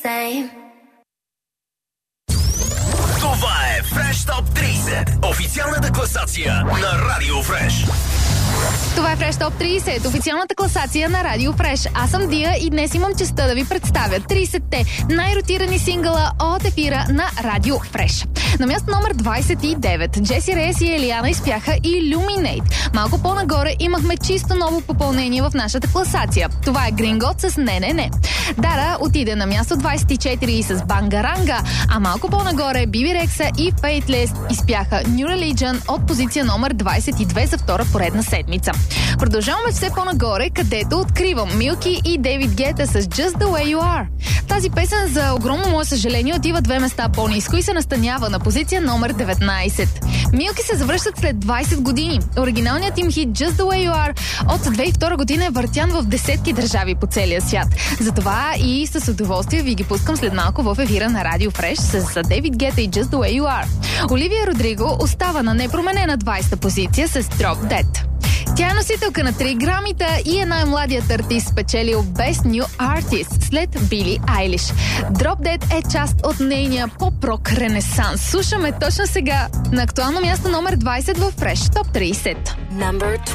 same. Това е Fresh Top 30, официалната класация на Радио Fresh. Това е Fresh Top 30, официалната класация на Радио Fresh. Аз съм Дия и днес имам честта да ви представя 30-те най-ротирани сингъла от ефира на Радио Fresh. На място номер 29 Джеси Рейс и Елиана изпяха Illuminate. Малко по-нагоре имахме чисто ново попълнение в нашата класация. Това е Gringot с Не. Дара отиде на място 24 с Бангаранга, а малко по-нагоре Биби Рекса и Faithless изпяха New Religion от позиция номер 22 за втора поредна седмица. Продължаваме все по-нагоре, където откривам Милки и Дейвид Гета с Just the Way You Are. Тази песен, за огромно мое съжаление, отива 2 места по-ниско и се настанява на позиция номер 19. Милки се завръщат след 20 години. Оригиналният им хит Just the Way You Are от 2002 година е въртян в десетки държави по целия свят. Затова и с удоволствие ви ги пускам след малко в ефира на Радио Fresh с Дейвид Гета и Just the Way You Are. Оливия Родриго остава на непроменена 20-та позиция с Drop Dead. Тя е носителка на 3 грамита и е най-младият артист, спечелил Best New Artist след Били Айлиш. Drop Dead е част от нейния поп-рок ренесанс. Слушаме точно сега на актуално място номер 20 в Fresh Top 30. Number 20.